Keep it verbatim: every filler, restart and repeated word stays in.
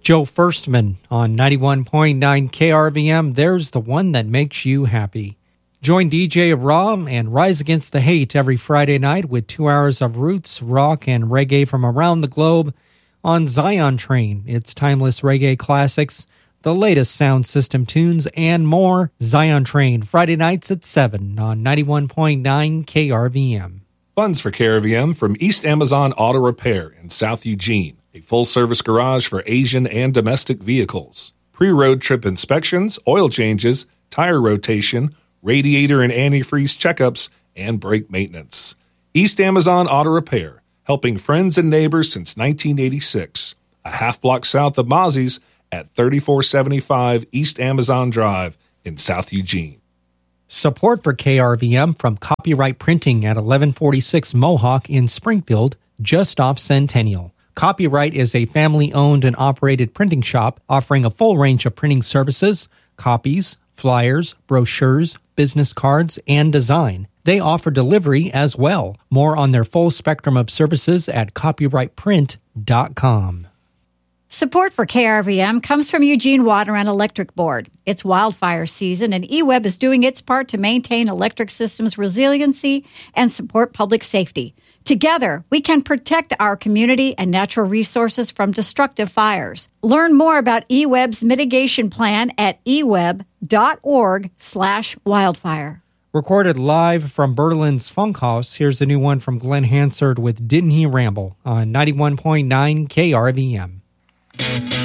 Joe Firstman on ninety-one point nine K R V M. There's the one that makes you happy. Join D J Raw and Rise Against the Hate every Friday night with two hours of roots, rock, and reggae from around the globe on Zion Train. It's timeless reggae classics, the latest sound system tunes, and more. Zion Train, Friday nights at seven on ninety-one point nine K R V M. Funds for K R V M from East Amazon Auto Repair in South Eugene, a full-service garage for Asian and domestic vehicles. Pre-road trip inspections, oil changes, tire rotation, radiator and antifreeze checkups, and brake maintenance. East Amazon Auto Repair, helping friends and neighbors since nineteen eighty-six. A half block south of Mozzie's at thirty-four seventy-five East Amazon Drive in South Eugene. Support for K R V M from Copyright Printing at eleven forty-six Mohawk in Springfield, just off Centennial. Copyright is a family-owned and operated printing shop offering a full range of printing services, copies, flyers, brochures, business cards, and design. They offer delivery as well. More on their full spectrum of services at copyright print dot com. Support for K R V M comes from Eugene Water and Electric Board. It's wildfire season, and E W E B is doing its part to maintain electric systems resiliency and support public safety. Together, we can protect our community and natural resources from destructive fires. Learn more about E W E B's mitigation plan at e web dot org slash wildfire. Recorded live from Berlin's Funk House, here's a new one from Glenn Hansard with Didn't He Ramble on ninety-one point nine K R V M.